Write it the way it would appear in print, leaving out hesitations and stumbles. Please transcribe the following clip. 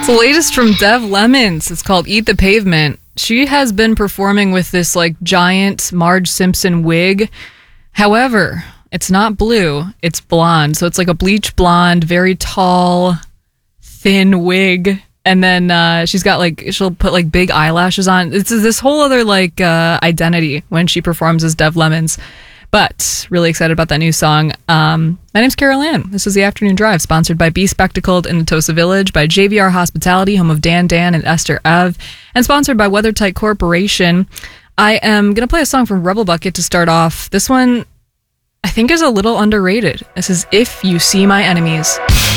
It's the latest from Dev Lemons. It's called Eat the Pavement. She has been performing with this like giant Marge Simpson wig. However, it's not blue, it's blonde. So it's like a bleach blonde, very tall, thin wig. And then she's got like, she'll put like big eyelashes on. It's this whole other like identity when she performs as Dev Lemons. But really excited about that new song. My name's Carol Ann. This is The Afternoon Drive, sponsored by Be Spectacled in Natosa Village, by JVR Hospitality, home of Dan and Esther Ev, and sponsored by WeatherTight Corporation. I am going to play a song from Rebel Bucket to start off. This one, I think, is a little underrated. This is If You See My Enemies.